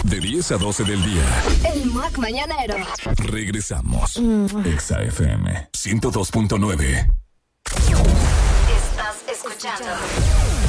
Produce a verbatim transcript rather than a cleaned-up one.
De diez a doce del día. El Mac Mañanero. Regresamos. Mm. Exa F M ciento dos punto nueve.